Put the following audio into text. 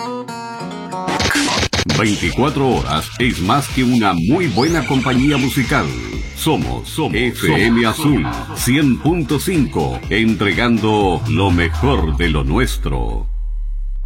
24 horas es más que una muy buena compañía musical. Somos FM Azul 100.5, entregando lo mejor de lo nuestro.